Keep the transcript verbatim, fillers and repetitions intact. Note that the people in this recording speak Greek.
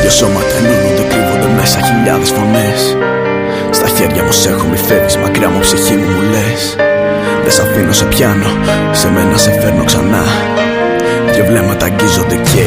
Δυο σώματα ενώνονται, κρύβονται μέσα χιλιάδες φωνές. Στα χέρια μου σε έχω, μη φεύγεις μακριά μου, ψυχή μου μου λες. Δεν σ' αφήνω, σε πιάνω, σε μένα σε φέρνω ξανά.